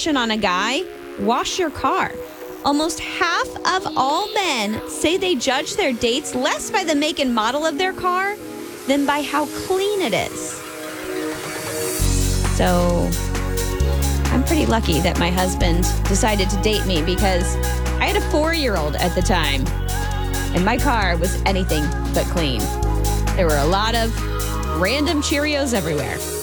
question on a guy, wash your car. Almost half of all men say they judge their dates less by the make and model of their car than by how clean it is. So I'm pretty lucky that my husband decided to date me because I had a 4-year-old at the time, and my car was anything but clean. There were a lot of random Cheerios everywhere.